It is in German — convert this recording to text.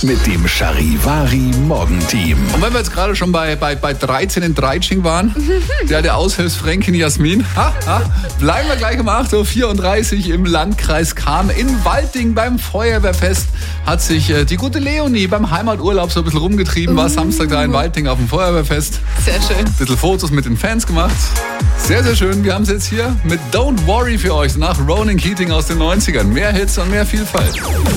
mit dem Charivari Morgenteam. Und wenn wir jetzt gerade schon bei 13 in Dreitsching waren, der Aushilfsfränkin Jasmin, bleiben wir gleich um 8.34 Uhr im Landkreis Cham in Walting beim Feuerwehrfest. Hat sich die gute Leonie beim Heimaturlaub so ein bisschen rumgetrieben, war Samstag da in Walting auf dem Feuerwehrfest. Sehr schön. Ein bisschen Fotos mit den Fans gemacht. Sehr, sehr schön. Wir haben es jetzt hier mit Don't Worry für euch nach Ronan Keating aus den 90ern. Mehr Hits und mehr Vielfalt.